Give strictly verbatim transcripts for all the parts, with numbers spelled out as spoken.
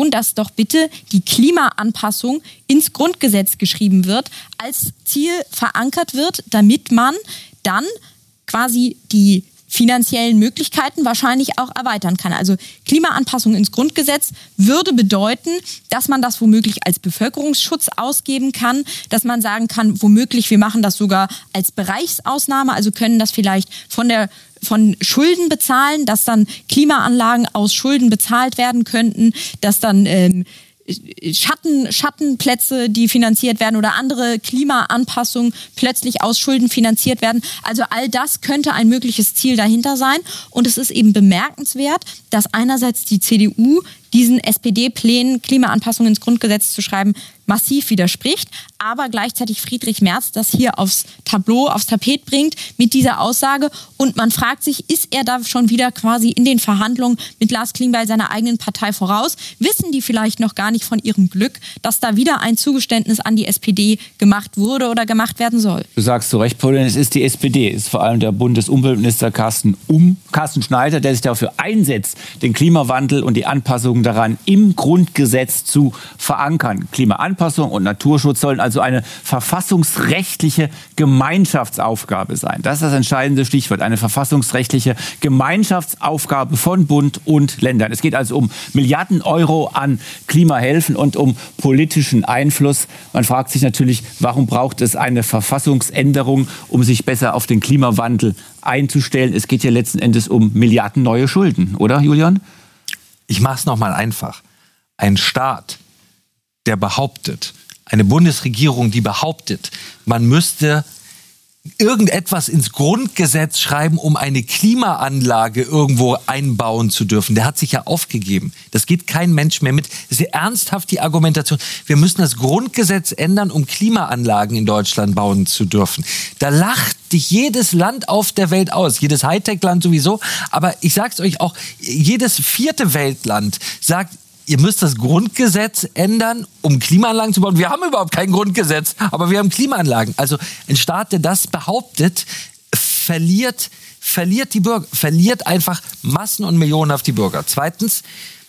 Diskussion, dass doch bitte die Klimaanpassung ins Grundgesetz geschrieben wird, als Ziel verankert wird, damit man dann quasi die finanziellen Möglichkeiten wahrscheinlich auch erweitern kann. Also Klimaanpassung ins Grundgesetz würde bedeuten, dass man das womöglich als Bevölkerungsschutz ausgeben kann, dass man sagen kann, womöglich wir machen das sogar als Bereichsausnahme, also können das vielleicht von der von Schulden bezahlen, dass dann Klimaanlagen aus Schulden bezahlt werden könnten, dass dann ähm, Schatten, Schattenplätze, die finanziert werden oder andere Klimaanpassungen plötzlich aus Schulden finanziert werden. Also all das könnte ein mögliches Ziel dahinter sein. Und es ist eben bemerkenswert, dass einerseits die C D U diesen S P D-Plänen, Klimaanpassungen ins Grundgesetz zu schreiben, massiv widerspricht, aber gleichzeitig Friedrich Merz das hier aufs Tableau, aufs Tapet bringt mit dieser Aussage. Und man fragt sich, ist er da schon wieder quasi in den Verhandlungen mit Lars Klingbeil seiner eigenen Partei voraus? Wissen die vielleicht noch gar nicht von ihrem Glück, dass da wieder ein Zugeständnis an die S P D gemacht wurde oder gemacht werden soll? Du sagst zu Recht, Pauline, es ist die S P D, es ist vor allem der Bundesumweltminister Carsten, um, Carsten Schneider, der sich dafür einsetzt, den Klimawandel und die Anpassungen daran im Grundgesetz zu verankern. Klimaanpassung und Naturschutz sollen also eine verfassungsrechtliche Gemeinschaftsaufgabe sein. Das ist das entscheidende Stichwort, eine verfassungsrechtliche Gemeinschaftsaufgabe von Bund und Ländern. Es geht also um Milliarden Euro an Klimahilfen und um politischen Einfluss. Man fragt sich natürlich, warum braucht es eine Verfassungsänderung, um sich besser auf den Klimawandel einzustellen? Es geht ja letzten Endes um Milliarden neue Schulden, oder Julian? Ich mache es nochmal einfach. Ein Staat, der behauptet, eine Bundesregierung, die behauptet, man müsste irgendetwas ins Grundgesetz schreiben, um eine Klimaanlage irgendwo einbauen zu dürfen. Der hat sich ja aufgegeben. Das geht kein Mensch mehr mit. Das ist ja ernsthaft die Argumentation. Wir müssen das Grundgesetz ändern, um Klimaanlagen in Deutschland bauen zu dürfen. Da lacht dich jedes Land auf der Welt aus. Jedes Hightech-Land sowieso. Aber ich sag's euch auch, jedes vierte Weltland sagt, ihr müsst das Grundgesetz ändern, um Klimaanlagen zu bauen. Wir haben überhaupt kein Grundgesetz, aber wir haben Klimaanlagen. Also ein Staat, der das behauptet, verliert, verliert die Bürger, verliert einfach Massen und Millionen auf die Bürger. Zweitens,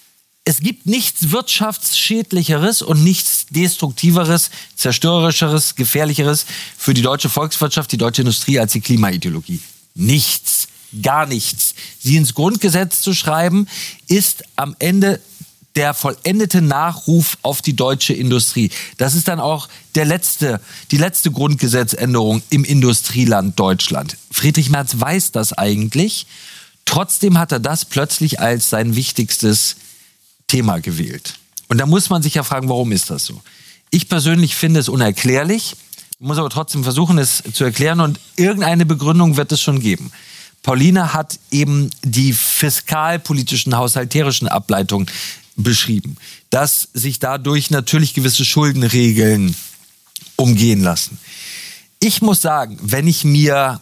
es gibt nichts Wirtschaftsschädlicheres und nichts Destruktiveres, Zerstörerischeres, Gefährlicheres für die deutsche Volkswirtschaft, die deutsche Industrie als die Klimaideologie. Nichts, gar nichts. Sie ins Grundgesetz zu schreiben, ist am Ende der vollendete Nachruf auf die deutsche Industrie. Das ist dann auch der letzte, die letzte Grundgesetzänderung im Industrieland Deutschland. Friedrich Merz weiß das eigentlich. Trotzdem hat er das plötzlich als sein wichtigstes Thema gewählt. Und da muss man sich ja fragen, warum ist das so? Ich persönlich finde es unerklärlich, muss aber trotzdem versuchen, es zu erklären. Und irgendeine Begründung wird es schon geben. Pauline hat eben die fiskalpolitischen, haushalterischen Ableitungen beschrieben, dass sich dadurch natürlich gewisse Schuldenregeln umgehen lassen. Ich muss sagen, wenn ich mir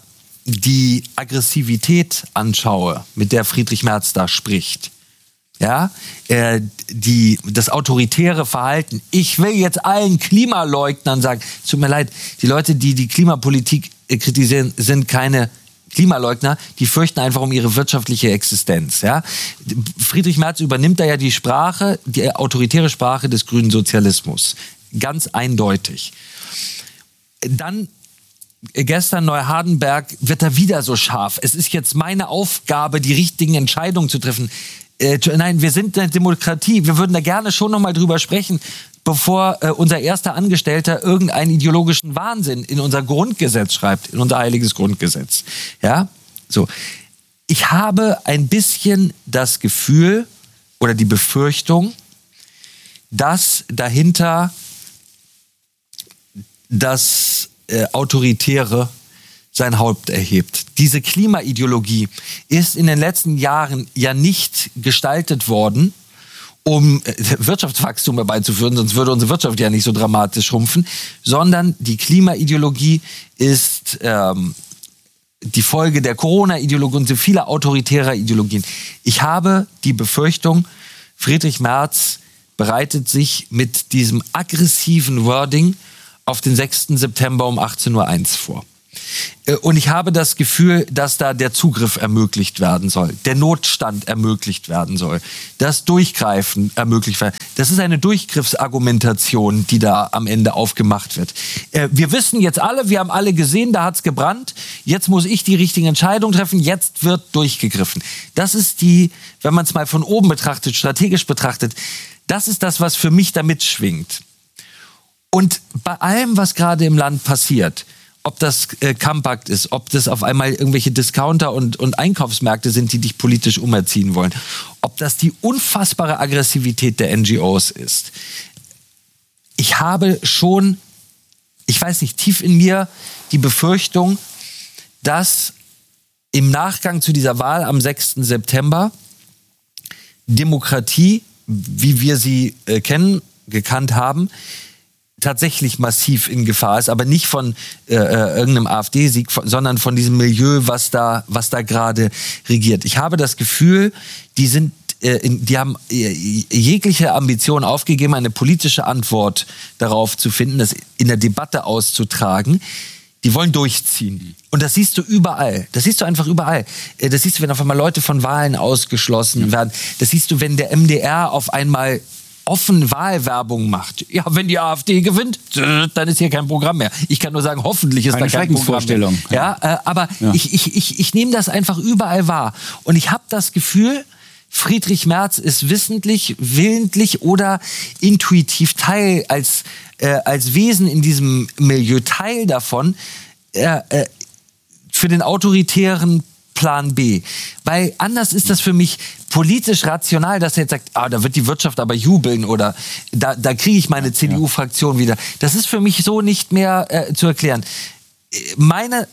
die Aggressivität anschaue, mit der Friedrich Merz da spricht, ja, äh, die, das autoritäre Verhalten, ich will jetzt allen Klimaleugnern sagen, es tut mir leid, die Leute, die die Klimapolitik äh, kritisieren, sind keine Klimaleugner, die fürchten einfach um ihre wirtschaftliche Existenz. Ja? Friedrich Merz übernimmt da ja die Sprache, die autoritäre Sprache des grünen Sozialismus. Ganz eindeutig. Dann gestern Neuhardenberg wird er wieder so scharf. Es ist jetzt meine Aufgabe, die richtigen Entscheidungen zu treffen. Äh, nein, wir sind eine Demokratie. Wir würden da gerne schon noch mal drüber sprechen, bevor äh, unser erster Angestellter irgendeinen ideologischen Wahnsinn in unser Grundgesetz schreibt, in unser heiliges Grundgesetz. Ja, so. Ich habe ein bisschen das Gefühl oder die Befürchtung, dass dahinter das äh, Autoritäre sein Haupt erhebt. Diese Klimaideologie ist in den letzten Jahren ja nicht gestaltet worden, um Wirtschaftswachstum herbeizuführen, sonst würde unsere Wirtschaft ja nicht so dramatisch schrumpfen, sondern die Klimaideologie ist ähm, die Folge der Corona-Ideologie und so vieler autoritärer Ideologien. Ich habe die Befürchtung, Friedrich Merz bereitet sich mit diesem aggressiven Wording auf den sechsten September um achtzehn Uhr eins vor. Und ich habe das Gefühl, dass da der Zugriff ermöglicht werden soll, der Notstand ermöglicht werden soll, das Durchgreifen ermöglicht werden. Das ist eine Durchgriffsargumentation, die da am Ende aufgemacht wird. Wir wissen jetzt alle, wir haben alle gesehen, da hat's gebrannt. Jetzt muss ich die richtigen Entscheidungen treffen. Jetzt wird durchgegriffen. Das ist die, wenn man es mal von oben betrachtet, strategisch betrachtet, das ist das, was für mich da mitschwingt. Und bei allem, was gerade im Land passiert, ob das äh, Kampakt ist, ob das auf einmal irgendwelche Discounter und, und Einkaufsmärkte sind, die dich politisch umerziehen wollen, ob das die unfassbare Aggressivität der N G Os ist. Ich habe schon, ich weiß nicht, tief in mir die Befürchtung, dass im Nachgang zu dieser Wahl am sechsten September Demokratie, wie wir sie äh, kennen, gekannt haben, tatsächlich massiv in Gefahr ist, aber nicht von äh, irgendeinem AfD-Sieg, sondern von diesem Milieu, was da, was da gerade regiert. Ich habe das Gefühl, die sind, äh, die haben äh, jegliche Ambition aufgegeben, eine politische Antwort darauf zu finden, das in der Debatte auszutragen. Die wollen durchziehen. Und das siehst du überall. Das siehst du einfach überall. Das siehst du, wenn auf einmal Leute von Wahlen ausgeschlossen werden. Das siehst du, wenn der M D R auf einmal offen Wahlwerbung macht. Ja, wenn die AfD gewinnt, dann ist hier kein Programm mehr. Ich kann nur sagen, hoffentlich ist eine da kein Programm mehr. Ja, äh, aber ja. ich, ich, ich, ich nehme das einfach überall wahr. Und ich habe das Gefühl, Friedrich Merz ist wissentlich, willentlich oder intuitiv Teil, als, äh, als Wesen in diesem Milieu Teil davon, äh, äh, für den autoritären Plan B. Weil anders ist das für mich politisch rational, dass er jetzt sagt, ah, da wird die Wirtschaft aber jubeln oder da, da kriege ich meine C D U-Fraktion wieder. Das ist für mich so nicht mehr äh, zu erklären. Meine,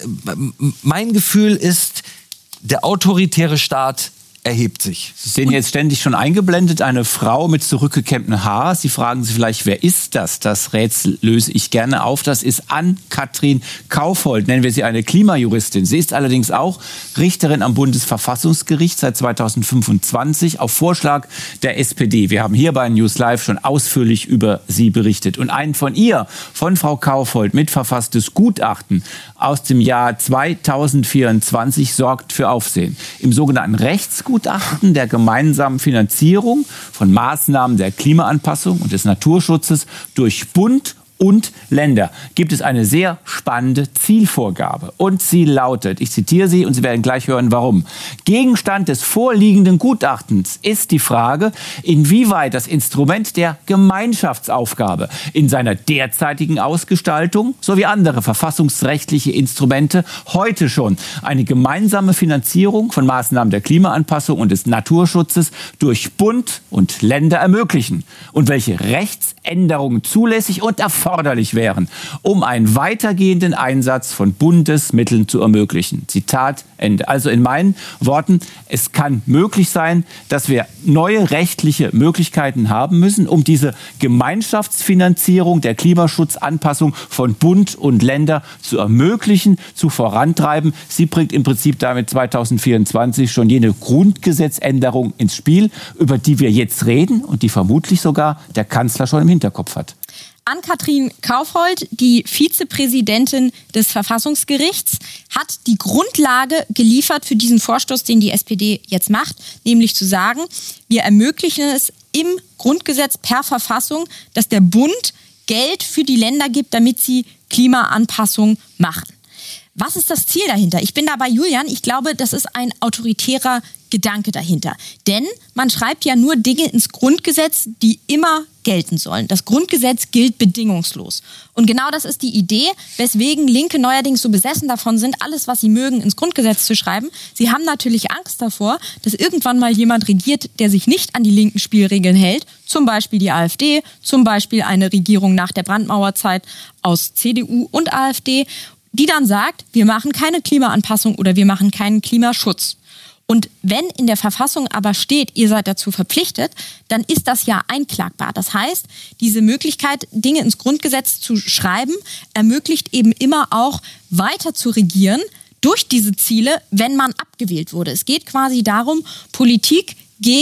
mein Gefühl ist, der autoritäre Staat erhebt sich. Sie sehen jetzt ständig schon eingeblendet, eine Frau mit zurückgekämmtem Haar. Sie fragen sich vielleicht, wer ist das? Das Rätsel löse ich gerne auf. Das ist Ann-Kathrin Kaufhold, nennen wir sie eine Klimajuristin. Sie ist allerdings auch Richterin am Bundesverfassungsgericht seit zweitausendfünfundzwanzig auf Vorschlag der S P D. Wir haben hier bei News Live schon ausführlich über sie berichtet. Und ein von ihr, von Frau Kaufhold, mitverfasstes Gutachten aus dem Jahr zweitausendvierundzwanzig sorgt für Aufsehen. Im sogenannten Rechtsgutachten der gemeinsamen Finanzierung von Maßnahmen der Klimaanpassung und des Naturschutzes durch Bund und Länder gibt es eine sehr spannende Zielvorgabe. Und sie lautet, ich zitiere sie und Sie werden gleich hören, warum. Gegenstand des vorliegenden Gutachtens ist die Frage, inwieweit das Instrument der Gemeinschaftsaufgabe in seiner derzeitigen Ausgestaltung sowie andere verfassungsrechtliche Instrumente heute schon eine gemeinsame Finanzierung von Maßnahmen der Klimaanpassung und des Naturschutzes durch Bund und Länder ermöglichen und welche Rechtsänderungen zulässig und erforderlich erforderlich wären, um einen weitergehenden Einsatz von Bundesmitteln zu ermöglichen. Zitat Ende. Also in meinen Worten, es kann möglich sein, dass wir neue rechtliche Möglichkeiten haben müssen, um diese Gemeinschaftsfinanzierung der Klimaschutzanpassung von Bund und Länder zu ermöglichen, zu vorantreiben. Sie bringt im Prinzip damit zweitausendvierundzwanzig schon jene Grundgesetzänderung ins Spiel, über die wir jetzt reden und die vermutlich sogar der Kanzler schon im Hinterkopf hat. Ann-Kathrin Kaufhold, die Vizepräsidentin des Verfassungsgerichts, hat die Grundlage geliefert für diesen Vorstoß, den die S P D jetzt macht, nämlich zu sagen, wir ermöglichen es im Grundgesetz per Verfassung, dass der Bund Geld für die Länder gibt, damit sie Klimaanpassung machen. Was ist das Ziel dahinter? Ich bin da bei Julian. Ich glaube, das ist ein autoritärer Gedanke dahinter. Denn man schreibt ja nur Dinge ins Grundgesetz, die immer gelten sollen. Das Grundgesetz gilt bedingungslos. Und genau das ist die Idee, weswegen Linke neuerdings so besessen davon sind, alles, was sie mögen, ins Grundgesetz zu schreiben. Sie haben natürlich Angst davor, dass irgendwann mal jemand regiert, der sich nicht an die linken Spielregeln hält. Zum Beispiel die AfD, zum Beispiel eine Regierung nach der Brandmauerzeit aus C D U und AfD, die dann sagt, wir machen keine Klimaanpassung oder wir machen keinen Klimaschutz. Und wenn in der Verfassung aber steht, ihr seid dazu verpflichtet, dann ist das ja einklagbar. Das heißt, diese Möglichkeit, Dinge ins Grundgesetz zu schreiben, ermöglicht eben immer auch weiter zu regieren durch diese Ziele, wenn man abgewählt wurde. Es geht quasi darum, Politik gegen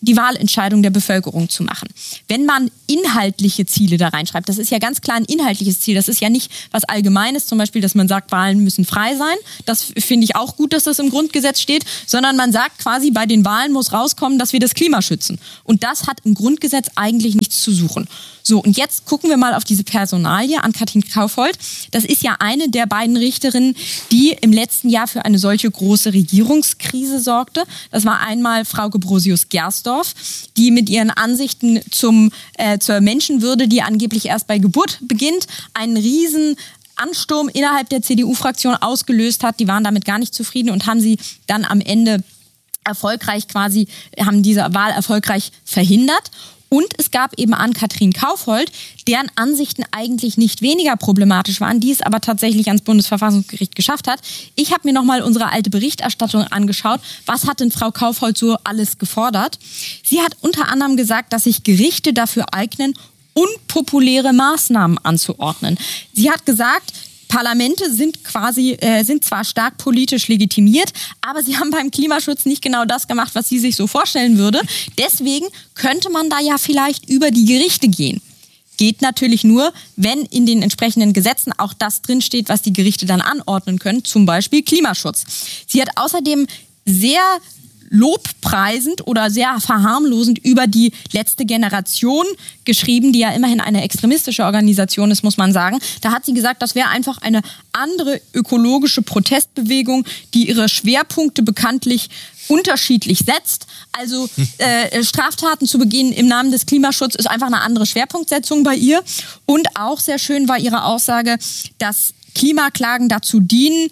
die Wahlentscheidung der Bevölkerung zu machen. Wenn man inhaltliche Ziele da reinschreibt, das ist ja ganz klar ein inhaltliches Ziel, das ist ja nicht was Allgemeines, zum Beispiel, dass man sagt, Wahlen müssen frei sein, das finde ich auch gut, dass das im Grundgesetz steht, sondern man sagt quasi, bei den Wahlen muss rauskommen, dass wir das Klima schützen. Und das hat im Grundgesetz eigentlich nichts zu suchen. So, und jetzt gucken wir mal auf diese Personalie, Ann-Kathrin Kaufhold. Das ist ja eine der beiden Richterinnen, die im letzten Jahr für eine solche große Regierungskrise sorgte. Das war einmal Frau Gebrosius-Gersdorf, die mit ihren Ansichten zum, äh, zur Menschenwürde, die angeblich erst bei Geburt beginnt, einen riesen Ansturm innerhalb der C D U-Fraktion ausgelöst hat. Die waren damit gar nicht zufrieden und haben sie dann am Ende erfolgreich quasi, haben diese Wahl erfolgreich verhindert. Und es gab eben Ann-Kathrin Kaufhold, deren Ansichten eigentlich nicht weniger problematisch waren, die es aber tatsächlich ans Bundesverfassungsgericht geschafft hat. Ich habe mir nochmal unsere alte Berichterstattung angeschaut. Was hat denn Frau Kaufhold so alles gefordert? Sie hat unter anderem gesagt, dass sich Gerichte dafür eignen, unpopuläre Maßnahmen anzuordnen. Sie hat gesagt, Parlamente sind quasi, äh, sind zwar stark politisch legitimiert, aber sie haben beim Klimaschutz nicht genau das gemacht, was sie sich so vorstellen würde. Deswegen könnte man da ja vielleicht über die Gerichte gehen. Geht natürlich nur, wenn in den entsprechenden Gesetzen auch das drinsteht, was die Gerichte dann anordnen können, zum Beispiel Klimaschutz. Sie hat außerdem sehr lobpreisend oder sehr verharmlosend über die letzte Generation geschrieben, die ja immerhin eine extremistische Organisation ist, muss man sagen. Da hat sie gesagt, das wäre einfach eine andere ökologische Protestbewegung, die ihre Schwerpunkte bekanntlich unterschiedlich setzt. Also äh, Straftaten zu begehen im Namen des Klimaschutzes ist einfach eine andere Schwerpunktsetzung bei ihr. Und auch sehr schön war ihre Aussage, dass Klimaklagen dazu dienen,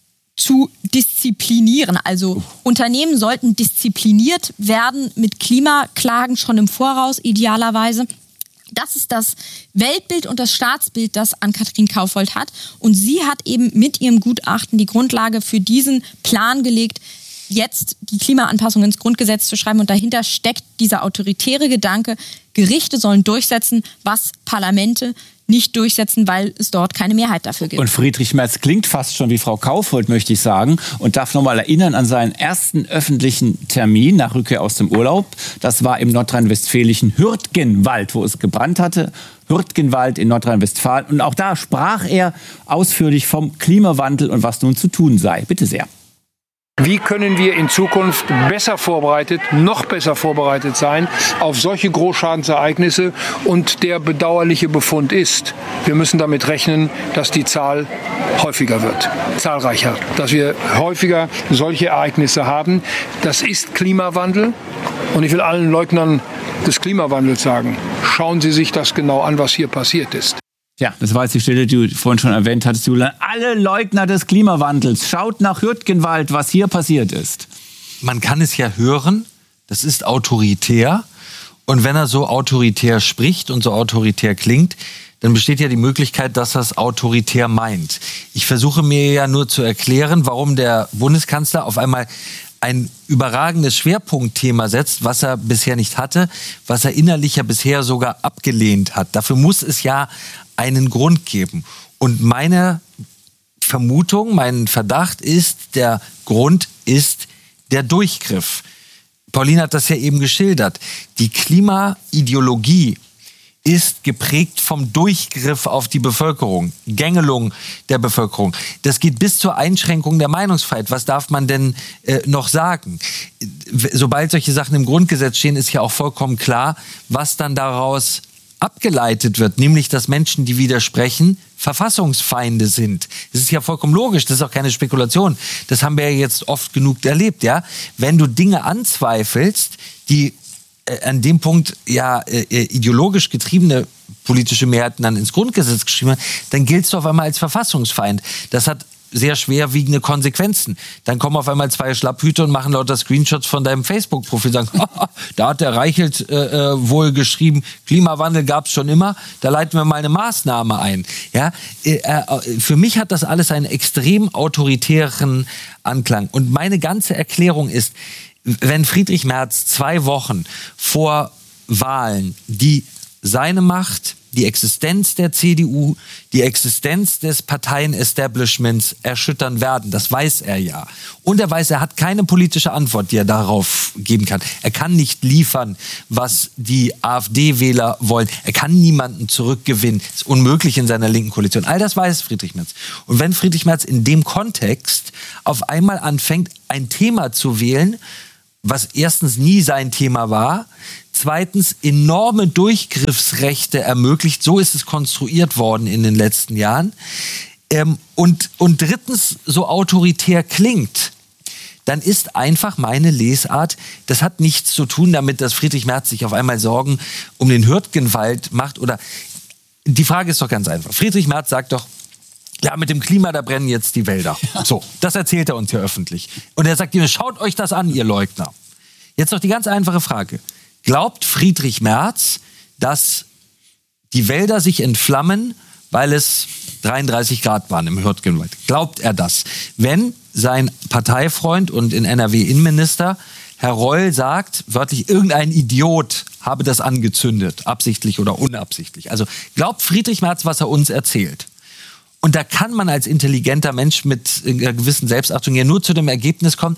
zu disziplinieren. Also Unternehmen sollten diszipliniert werden mit Klimaklagen schon im Voraus, idealerweise. Das ist das Weltbild und das Staatsbild, das Ann-Kathrin Kaufhold hat. Und sie hat eben mit ihrem Gutachten die Grundlage für diesen Plan gelegt, jetzt die Klimaanpassung ins Grundgesetz zu schreiben. Und dahinter steckt dieser autoritäre Gedanke, Gerichte sollen durchsetzen, was Parlamente nicht durchsetzen, weil es dort keine Mehrheit dafür gibt. Und Friedrich Merz klingt fast schon wie Frau Kaufhold, möchte ich sagen, und darf nochmal erinnern an seinen ersten öffentlichen Termin nach Rückkehr aus dem Urlaub. Das war im nordrhein-westfälischen Hürtgenwald, wo es gebrannt hatte. Hürtgenwald in Nordrhein-Westfalen. Und auch da sprach er ausführlich vom Klimawandel und was nun zu tun sei. Bitte sehr. Wie können wir in Zukunft besser vorbereitet, noch besser vorbereitet sein auf solche Großschadensereignisse? Und der bedauerliche Befund ist, wir müssen damit rechnen, dass die Zahl häufiger wird, zahlreicher, dass wir häufiger solche Ereignisse haben. Das ist Klimawandel. Und ich will allen Leugnern des Klimawandels sagen, schauen Sie sich das genau an, was hier passiert ist. Ja, das war jetzt die Stelle, die du vorhin schon erwähnt hattest, Julian. Alle Leugner des Klimawandels, schaut nach Hürtgenwald, was hier passiert ist. Man kann es ja hören, das ist autoritär. Und wenn er so autoritär spricht und so autoritär klingt, dann besteht ja die Möglichkeit, dass er es autoritär meint. Ich versuche mir ja nur zu erklären, warum der Bundeskanzler auf einmal ein überragendes Schwerpunktthema setzt, was er bisher nicht hatte, was er innerlich ja bisher sogar abgelehnt hat. Dafür muss es ja einen Grund geben. Und meine Vermutung, mein Verdacht ist, der Grund ist der Durchgriff. Pauline hat das ja eben geschildert. Die Klimaideologie ist geprägt vom Durchgriff auf die Bevölkerung, Gängelung der Bevölkerung. Das geht bis zur Einschränkung der Meinungsfreiheit. Was darf man denn äh, noch sagen? Sobald solche Sachen im Grundgesetz stehen, ist ja auch vollkommen klar, was dann daraus abgeleitet wird, nämlich dass Menschen, die widersprechen, Verfassungsfeinde sind. Das ist ja vollkommen logisch, das ist auch keine Spekulation. Das haben wir ja jetzt oft genug erlebt, ja. Wenn du Dinge anzweifelst, die äh, an dem Punkt ja äh, ideologisch getriebene politische Mehrheiten dann ins Grundgesetz geschrieben haben, dann giltst du auf einmal als Verfassungsfeind. Das hat sehr schwerwiegende Konsequenzen. Dann kommen auf einmal zwei Schlapphüte und machen lauter Screenshots von deinem Facebook-Profil und sagen, da hat der Reichelt äh, wohl geschrieben, Klimawandel gab es schon immer, da leiten wir mal eine Maßnahme ein. Ja? Äh, äh, für mich hat das alles einen extrem autoritären Anklang. Und meine ganze Erklärung ist, wenn Friedrich Merz zwei Wochen vor Wahlen die seine Macht die Existenz der C D U, die Existenz des Parteien-Establishments erschüttern werden. Das weiß er ja. Und er weiß, er hat keine politische Antwort, die er darauf geben kann. Er kann nicht liefern, was die AfD-Wähler wollen. Er kann niemanden zurückgewinnen. Das ist unmöglich in seiner linken Koalition. All das weiß Friedrich Merz. Und wenn Friedrich Merz in dem Kontext auf einmal anfängt, ein Thema zu wählen, was erstens nie sein Thema war, zweitens enorme Durchgriffsrechte ermöglicht, so ist es konstruiert worden in den letzten Jahren, ähm, und, und drittens so autoritär klingt, dann ist einfach meine Lesart, das hat nichts zu tun damit, dass Friedrich Merz sich auf einmal Sorgen um den Hürtgenwald macht. Oder die Frage ist doch ganz einfach. Friedrich Merz sagt doch, ja, mit dem Klima, da brennen jetzt die Wälder. So, das erzählt er uns hier öffentlich. Und er sagt, schaut euch das an, ihr Leugner. Jetzt noch die ganz einfache Frage. Glaubt Friedrich Merz, dass die Wälder sich entflammen, weil es dreiunddreißig Grad waren im Hürtgenwald? Glaubt er das? Wenn sein Parteifreund und in N R W Innenminister Herr Reul sagt, wörtlich, irgendein Idiot habe das angezündet, absichtlich oder unabsichtlich. Also glaubt Friedrich Merz, was er uns erzählt? Und da kann man als intelligenter Mensch mit einer gewissen Selbstachtung ja nur zu dem Ergebnis kommen,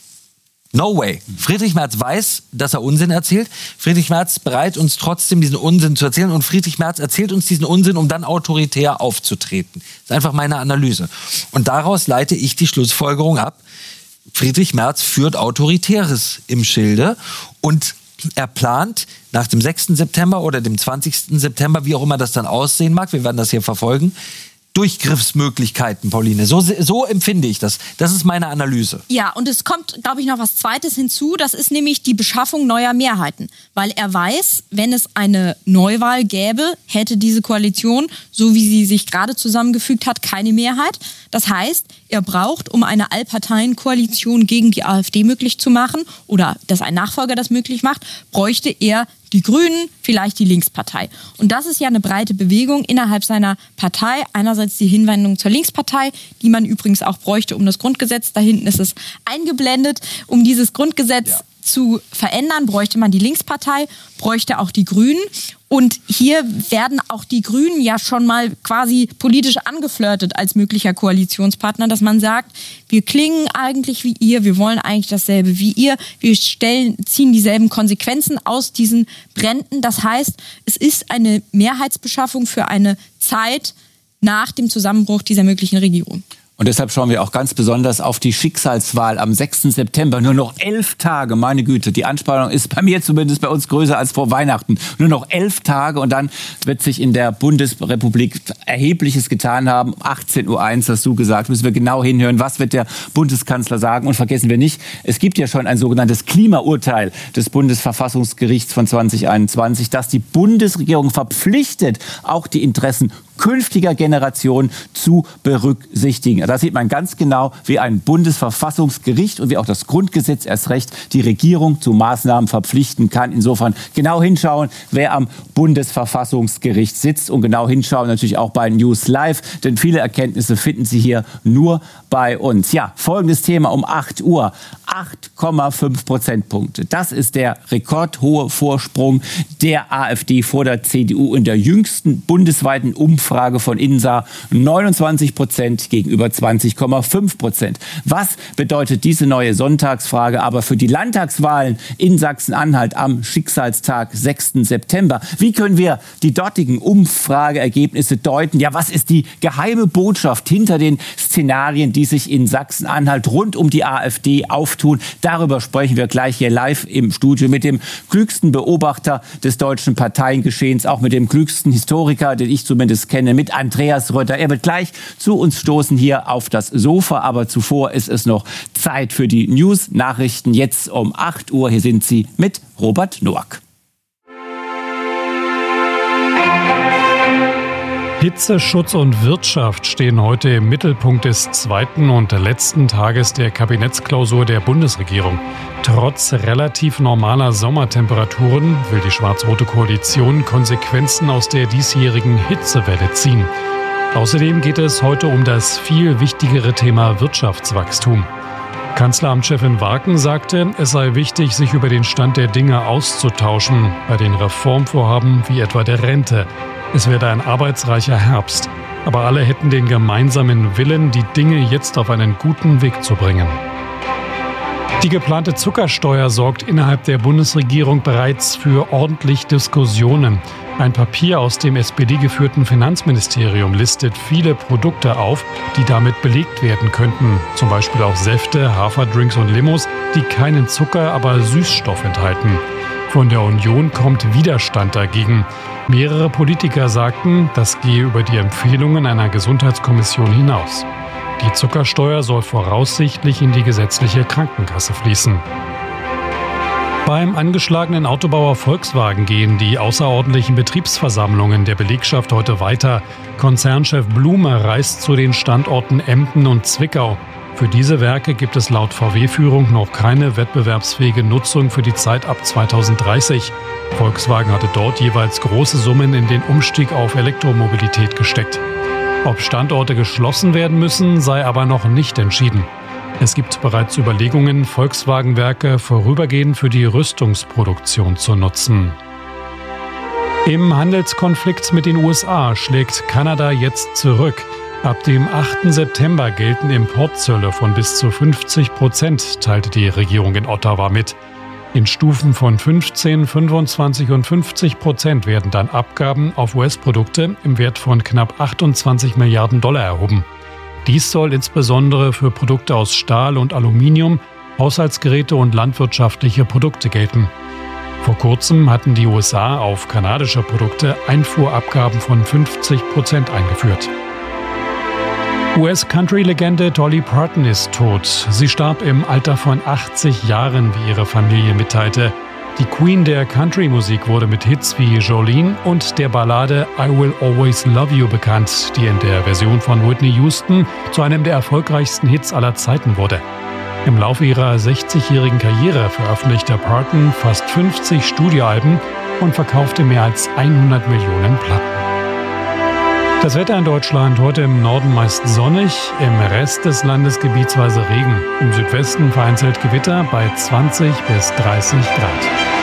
no way. Friedrich Merz weiß, dass er Unsinn erzählt. Friedrich Merz ist bereit, uns trotzdem diesen Unsinn zu erzählen. Und Friedrich Merz erzählt uns diesen Unsinn, um dann autoritär aufzutreten. Das ist einfach meine Analyse. Und daraus leite ich die Schlussfolgerung ab, Friedrich Merz führt Autoritäres im Schilde und er plant nach dem sechsten September oder dem zwanzigsten September, wie auch immer das dann aussehen mag, wir werden das hier verfolgen, Durchgriffsmöglichkeiten, Pauline. So, so empfinde ich das. Das ist meine Analyse. Ja, und es kommt, glaube ich, noch was Zweites hinzu. Das ist nämlich die Beschaffung neuer Mehrheiten. Weil er weiß, wenn es eine Neuwahl gäbe, hätte diese Koalition, so wie sie sich gerade zusammengefügt hat, keine Mehrheit. Das heißt, er braucht, um eine Allparteienkoalition gegen die AfD möglich zu machen, oder dass ein Nachfolger das möglich macht, bräuchte er die Grünen, vielleicht die Linkspartei. Und das ist ja eine breite Bewegung innerhalb seiner Partei. Einerseits die Hinwendung zur Linkspartei, die man übrigens auch bräuchte um das Grundgesetz. Da hinten ist es eingeblendet. Um dieses Grundgesetz ja. zu verändern, bräuchte man die Linkspartei, bräuchte auch die Grünen. Und hier werden auch die Grünen ja schon mal quasi politisch angeflirtet als möglicher Koalitionspartner, dass man sagt, wir klingen eigentlich wie ihr, wir wollen eigentlich dasselbe wie ihr, wir stellen, ziehen dieselben Konsequenzen aus diesen Bränden. Das heißt, es ist eine Mehrheitsbeschaffung für eine Zeit nach dem Zusammenbruch dieser möglichen Regierung. Und deshalb schauen wir auch ganz besonders auf die Schicksalswahl am sechsten September. Nur noch elf Tage, meine Güte. Die Anspannung ist bei mir zumindest bei uns größer als vor Weihnachten. Nur noch elf Tage und dann wird sich in der Bundesrepublik Erhebliches getan haben. achtzehn Uhr eins hast du gesagt, müssen wir genau hinhören. Was wird der Bundeskanzler sagen? Und vergessen wir nicht, es gibt ja schon ein sogenanntes Klimaurteil des Bundesverfassungsgerichts von zwanzig einundzwanzig, das die Bundesregierung verpflichtet, auch die Interessen künftiger Generationen zu berücksichtigen. Da sieht man ganz genau, wie ein Bundesverfassungsgericht und wie auch das Grundgesetz erst recht die Regierung zu Maßnahmen verpflichten kann. Insofern genau hinschauen, wer am Bundesverfassungsgericht sitzt, und genau hinschauen natürlich auch bei News Live, denn viele Erkenntnisse finden Sie hier nur bei uns. Ja, folgendes Thema um acht Uhr. acht Komma fünf Prozentpunkte. Das ist der rekordhohe Vorsprung der AfD vor der C D U in der jüngsten bundesweiten Umfrage von INSA. neunundzwanzig Prozent gegenüber zwanzig Komma fünf Prozent. Was bedeutet diese neue Sonntagsfrage aber für die Landtagswahlen in Sachsen-Anhalt am Schicksalstag sechsten September? Wie können wir die dortigen Umfrageergebnisse deuten? Ja, was ist die geheime Botschaft hinter den Szenarien, die sich in Sachsen-Anhalt rund um die AfD auftun? Darüber sprechen wir gleich hier live im Studio mit dem klügsten Beobachter des deutschen Parteiengeschehens, auch mit dem klügsten Historiker, den ich zumindest kenne, mit Andreas Rötter. Er wird gleich zu uns stoßen hier auf das Sofa, aber zuvor ist es noch Zeit für die News-Nachrichten. Jetzt um acht Uhr, hier sind sie mit Robert Noack. Hitze, Schutz und Wirtschaft stehen heute im Mittelpunkt des zweiten und letzten Tages der Kabinettsklausur der Bundesregierung. Trotz relativ normaler Sommertemperaturen will die schwarz-rote Koalition Konsequenzen aus der diesjährigen Hitzewelle ziehen. Außerdem geht es heute um das viel wichtigere Thema Wirtschaftswachstum. Kanzleramtschefin Warken sagte, es sei wichtig, sich über den Stand der Dinge auszutauschen, bei den Reformvorhaben wie etwa der Rente. Es werde ein arbeitsreicher Herbst. Aber alle hätten den gemeinsamen Willen, die Dinge jetzt auf einen guten Weg zu bringen. Die geplante Zuckersteuer sorgt innerhalb der Bundesregierung bereits für ordentlich Diskussionen. Ein Papier aus dem S P D-geführten Finanzministerium listet viele Produkte auf, die damit belegt werden könnten. Zum Beispiel auch Säfte, Haferdrinks und Limos, die keinen Zucker, aber Süßstoff enthalten. Von der Union kommt Widerstand dagegen. Mehrere Politiker sagten, das gehe über die Empfehlungen einer Gesundheitskommission hinaus. Die Zuckersteuer soll voraussichtlich in die gesetzliche Krankenkasse fließen. Beim angeschlagenen Autobauer Volkswagen gehen die außerordentlichen Betriebsversammlungen der Belegschaft heute weiter. Konzernchef Blume reist zu den Standorten Emden und Zwickau. Für diese Werke gibt es laut V W-Führung noch keine wettbewerbsfähige Nutzung für die Zeit ab zweitausenddreißig. Volkswagen hatte dort jeweils große Summen in den Umstieg auf Elektromobilität gesteckt. Ob Standorte geschlossen werden müssen, sei aber noch nicht entschieden. Es gibt bereits Überlegungen, Volkswagen-Werke vorübergehend für die Rüstungsproduktion zu nutzen. Im Handelskonflikt mit den U S A schlägt Kanada jetzt zurück. Ab dem achten September gelten Importzölle von bis zu fünfzig Prozent, teilte die Regierung in Ottawa mit. In Stufen von fünfzehn, fünfundzwanzig und fünfzig Prozent werden dann Abgaben auf U S-Produkte im Wert von knapp achtundzwanzig Milliarden Dollar erhoben. Dies soll insbesondere für Produkte aus Stahl und Aluminium, Haushaltsgeräte und landwirtschaftliche Produkte gelten. Vor kurzem hatten die U S A auf kanadische Produkte Einfuhrabgaben von fünfzig Prozent eingeführt. U S-Country-Legende Dolly Parton ist tot. Sie starb im Alter von achtzig Jahren, wie ihre Familie mitteilte. Die Queen der Country-Musik wurde mit Hits wie Jolene und der Ballade I Will Always Love You bekannt, die in der Version von Whitney Houston zu einem der erfolgreichsten Hits aller Zeiten wurde. Im Laufe ihrer sechzigjährigen Karriere veröffentlichte Parton fast fünfzig Studioalben und verkaufte mehr als hundert Millionen Platten. Das Wetter in Deutschland heute im Norden meist sonnig, im Rest des Landes gebietsweise Regen. Im Südwesten vereinzelt Gewitter bei zwanzig bis dreißig Grad.